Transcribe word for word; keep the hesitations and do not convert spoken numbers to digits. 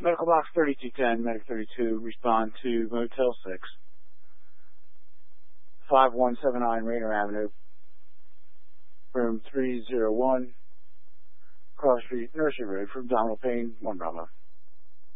Medical box thirty-two ten, Medic thirty-two, respond to Motel six, five one seven nine Rainer Avenue, room three oh one, Cross Street, Nursery Road, for abdominal pain, one Bravo.